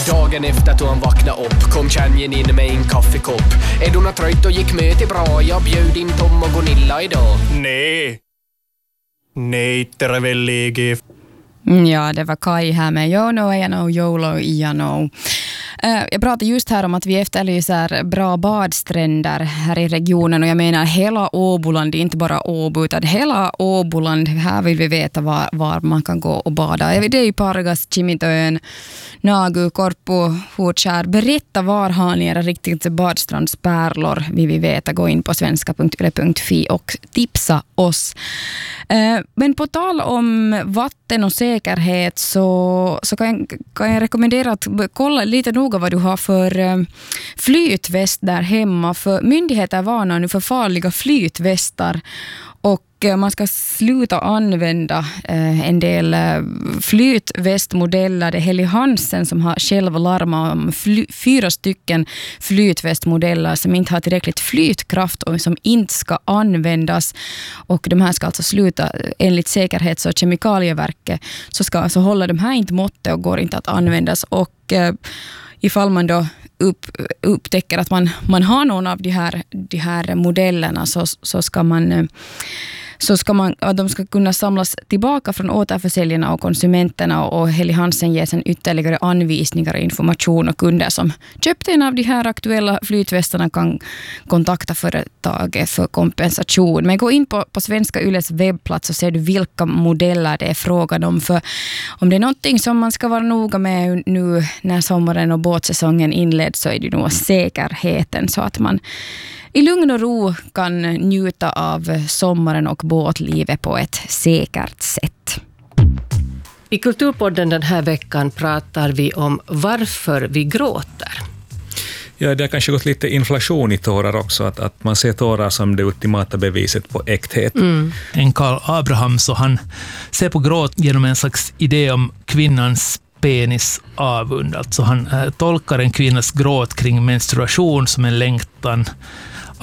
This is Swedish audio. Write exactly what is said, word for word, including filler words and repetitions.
Dagen efter att han vaknade upp kom Chanjen in med en kaffekopp. Är du något trött och gick med till bra? Jag bjöd in Tom och Gunilla idag. Nej. Nej, det är väl ligger. Ja, det var Kai här med You know, I know, YOLO, I know. Uh, jag pratade just här om att vi efterlyser bra badstränder här i regionen och jag menar hela Åboland, inte bara Åbo utan hela Åboland. Här vill vi veta var, var man kan gå och bada. Det är ju Pargas, Kimitöön, Nagu, Korpo, Hurtkär. Berätta var har ni era riktigt badstrandspärlor vill vi veta. Gå in på svenska punkt yle punkt fi och tipsa oss. Uh, men på tal om vatten och säkerhet så, så kan, jag, kan jag rekommendera att kolla lite noga vad du har för um, flytväst där hemma. För myndigheter varnar nu för farliga flytvästar och uh, man ska sluta använda uh, en del uh, flytvästmodeller. Det är Helly Hansen som har själv larmat om fly, fyra stycken flytvästmodeller som inte har tillräckligt flytkraft och som inte ska användas. Och de här ska alltså sluta enligt säkerhets- och kemikalieverket så ska alltså hålla de här inte måttet och går inte att användas. Och uh, ifall man då upp, upptäcker att man, man har någon av de här, de här modellerna så, så ska man så ska man, de ska kunna samlas tillbaka från återförsäljarna och konsumenterna och Helly Hansen ger sen ytterligare anvisningar och information och kunder som köpte en av de här aktuella flytvästarna kan kontakta företaget för kompensation. Men gå in på, på Svenska Yles webbplats och ser du vilka modeller det är frågan om. För om det är någonting som man ska vara noga med nu när sommaren och båtsäsongen inleds så är det nog säkerheten så att man i lugn och ro kan njuta av sommaren och båtlivet på ett säkert sätt. I Kulturpodden den här veckan pratar vi om varför vi gråter. Ja, det har kanske gått lite inflation i tårar också, att, att man ser tårar som det ultimata beviset på äkthet. Mm. En Karl Abraham, så han ser på gråt genom en slags idé om kvinnans penis avund. Alltså han äh, tolkar en kvinnas gråt kring menstruation som en längtan